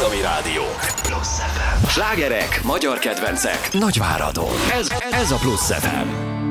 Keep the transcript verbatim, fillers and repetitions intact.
ami rádiónk. Plusz ef em. Slágerek, magyar kedvencek, Nagyváradon. Ez, ez a Plusz ef em.